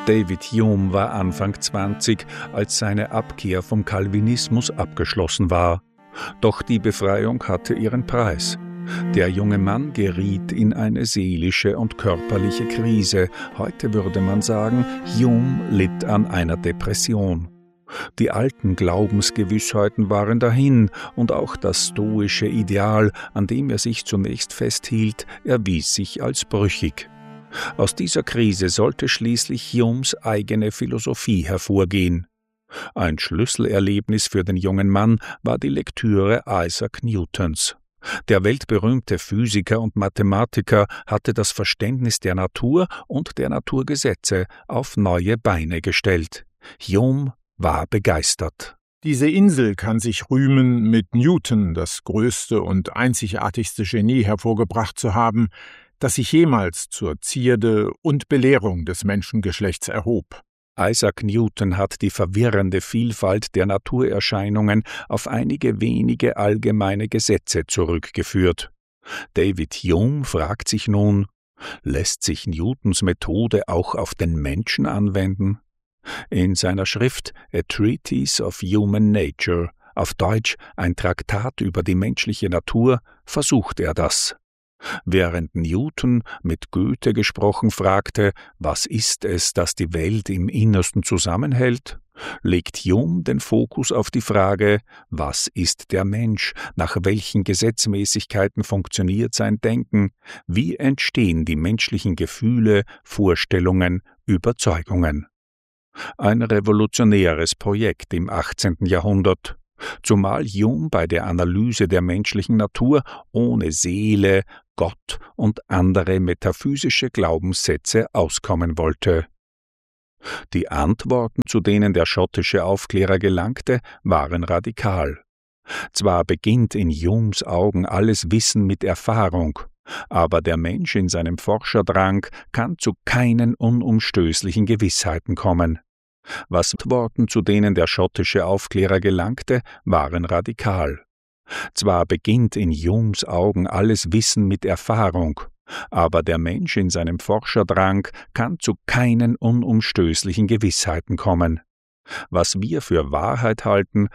David Hume war Anfang 20, als seine Abkehr vom Calvinismus abgeschlossen war. Doch die Befreiung hatte ihren Preis. Der junge Mann geriet in eine seelische und körperliche Krise. Heute würde man sagen, Hume litt an einer Depression. Die alten Glaubensgewissheiten waren dahin, und auch das stoische Ideal, an dem er sich zunächst festhielt, erwies sich als brüchig. Aus dieser Krise sollte schließlich Humes eigene Philosophie hervorgehen. Ein Schlüsselerlebnis für den jungen Mann war die Lektüre Isaac Newtons. Der weltberühmte Physiker und Mathematiker hatte das Verständnis der Natur und der Naturgesetze auf neue Beine gestellt. Hume war begeistert. Diese Insel kann sich rühmen, mit Newton das größte und einzigartigste Genie hervorgebracht zu haben, das sich jemals zur Zierde und Belehrung des Menschengeschlechts erhob. Isaac Newton hat die verwirrende Vielfalt der Naturerscheinungen auf einige wenige allgemeine Gesetze zurückgeführt. David Hume fragt sich nun, lässt sich Newtons Methode auch auf den Menschen anwenden? In seiner Schrift A Treatise of Human Nature, auf Deutsch ein Traktat über die menschliche Natur, versucht er das. Während Newton mit Goethe gesprochen fragte, was ist es, das die Welt im Innersten zusammenhält, legt Hume den Fokus auf die Frage, was ist der Mensch, nach welchen Gesetzmäßigkeiten funktioniert sein Denken, wie entstehen die menschlichen Gefühle, Vorstellungen, Überzeugungen. Ein revolutionäres Projekt im 18. Jahrhundert. Zumal Hume bei der Analyse der menschlichen Natur ohne Seele, Gott und andere metaphysische Glaubenssätze auskommen wollte. Die Antworten, zu denen der schottische Aufklärer gelangte, waren radikal. Zwar beginnt in Humes Augen alles Wissen mit Erfahrung, aber der Mensch in seinem Forscherdrang kann zu keinen unumstößlichen Gewissheiten kommen. Was Antworten, zu denen der schottische Aufklärer gelangte, waren radikal. Zwar beginnt in Humes Augen alles Wissen mit Erfahrung, aber der Mensch in seinem Forscherdrang kann zu keinen unumstößlichen Gewissheiten kommen. Was wir für Wahrheit halten,